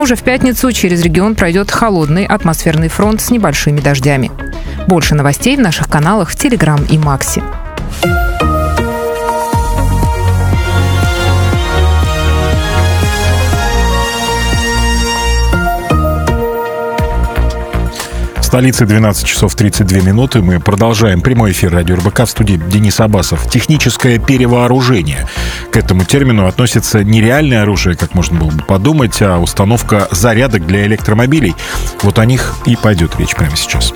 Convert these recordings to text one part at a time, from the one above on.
Уже в пятницу через регион пройдет холодный атмосферный фронт с небольшими дождями. Больше новостей в наших каналах в Телеграм и Максе. В столице 12 часов 32 минуты. Мы продолжаем прямой эфир радио РБК. В студии Денис Абасов. Техническое перевооружение. К этому термину относится не реальное оружие, как можно было бы подумать, а установка зарядок для электромобилей. Вот о них и пойдет речь прямо сейчас.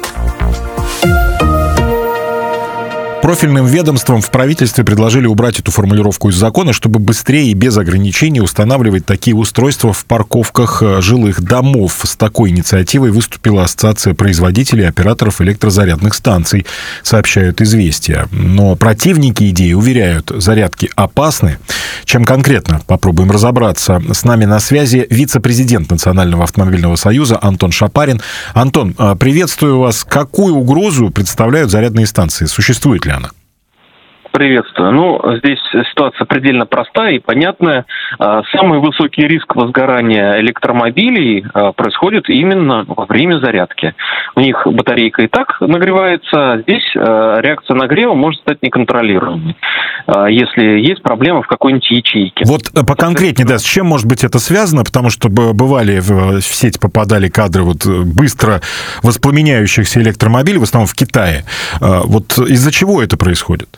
Профильным ведомствам в правительстве предложили убрать эту формулировку из закона, чтобы быстрее и без ограничений устанавливать такие устройства в парковках жилых домов. С такой инициативой выступила Ассоциация производителей и операторов электрозарядных станций, сообщают «Известия». Но противники идеи уверяют, зарядки опасны. Чем конкретно? Попробуем разобраться. С нами на связи вице-президент Национального автомобильного союза Антон Шапарин. Антон, приветствую вас. Какую угрозу представляют зарядные станции? Существует ли она? Приветствую. Здесь ситуация предельно простая и понятная. Самый высокий риск возгорания электромобилей происходит именно во время зарядки. У них батарейка и так нагревается, а здесь реакция нагрева может стать неконтролируемой, если есть проблема в какой-нибудь ячейке. Вот поконкретнее, с чем может быть это связано? Потому что бывали, в сеть попадали кадры быстро воспламеняющихся электромобилей, в основном в Китае. Вот из-за чего это происходит?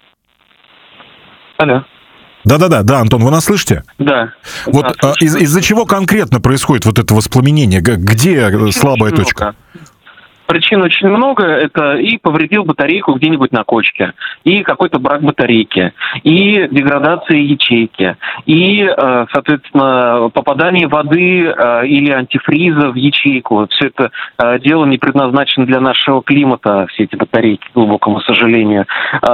Алло. Да, Антон, вы нас слышите? Да. Из-за чего конкретно происходит это воспламенение? Где слабая точка? Причин очень много. Это и повредил батарейку где-нибудь на кочке, и какой-то брак батарейки, и деградация ячейки, и, соответственно, попадание воды или антифриза в ячейку. Все это дело не предназначено для нашего климата, все эти батарейки, к глубокому сожалению.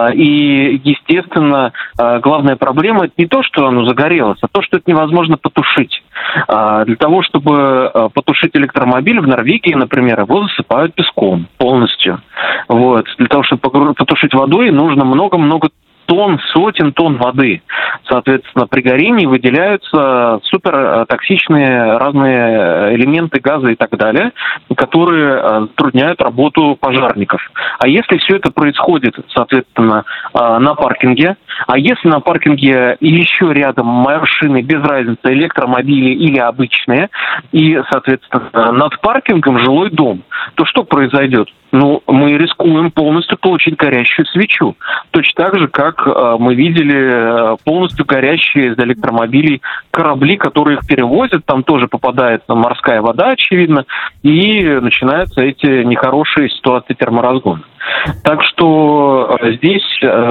И, естественно, главная проблема – это не то, что оно загорелось, а то, что это невозможно потушить. Для того, чтобы потушить электромобиль в Норвегии, например, его засыпают песком полностью. Для того, чтобы потушить водой, нужно много-много тонн, сотен тонн воды. Соответственно, при горении выделяются супертоксичные разные элементы, газы и так далее, которые затрудняют работу пожарников. А если все это происходит, соответственно, на паркинге, а если на паркинге еще рядом машины, без разницы, электромобили или обычные, и, соответственно, над паркингом жилой дом, то что произойдет? Мы рискуем полностью получить горящую свечу. Точно так же, как мы видели полностью горящие из электромобилей корабли, которые их перевозят. Там тоже попадает морская вода, очевидно, и начинаются эти нехорошие ситуации терморазгона. Так что здесь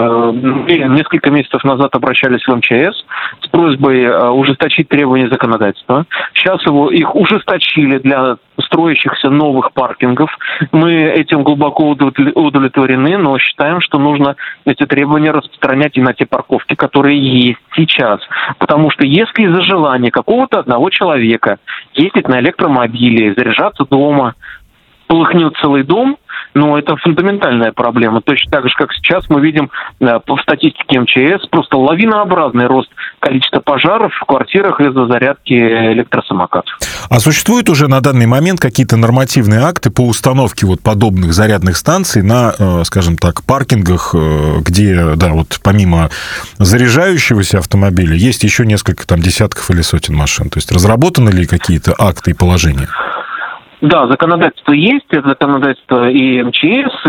несколько месяцев назад обращались в МЧС с просьбой ужесточить требования законодательства. Сейчас их ужесточили для строящихся новых паркингов. Мы этим глубоко удовлетворены, но считаем, что нужно эти требования распространять и на те парковки, которые есть сейчас. Потому что если из-за желания какого-то одного человека ездить на электромобиле, заряжаться дома, полыхнет целый дом, это фундаментальная проблема. Точно так же, как сейчас мы видим по статистике МЧС, просто лавинообразный рост количества пожаров в квартирах из-за зарядки электросамокатов. А существуют уже на данный момент какие-то нормативные акты по установке подобных зарядных станций на, скажем так, паркингах, где, помимо заряжающегося автомобиля, есть еще несколько десятков или сотен машин? То есть разработаны ли какие-то акты и положения? Да, законодательство есть, это законодательство и МЧС,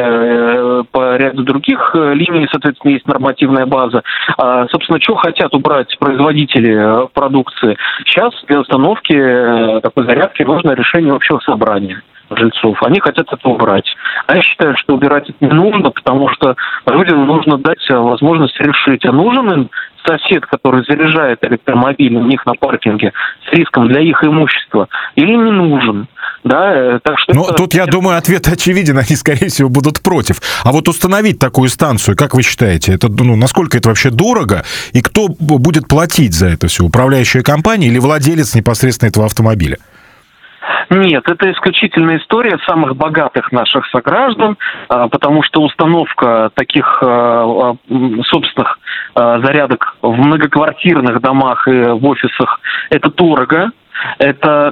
и по ряду других линий, соответственно, есть нормативная база. Собственно, что хотят убрать производители продукции? Сейчас для установки такой зарядки нужно решение общего собрания жильцов. Они хотят это убрать. А я считаю, что убирать это не нужно, потому что людям нужно дать возможность решить, а нужен им сосед, который заряжает электромобиль у них на паркинге с риском для их имущества, или не нужен. Так что тут, я думаю, ответ очевиден, они, скорее всего, будут против. А установить такую станцию, как вы считаете, это, насколько это вообще дорого, и кто будет платить за это все? Управляющая компания или владелец непосредственно этого автомобиля? Нет, это исключительная история самых богатых наших сограждан, потому что установка таких собственных зарядок в многоквартирных домах и в офисах – это дорого. Это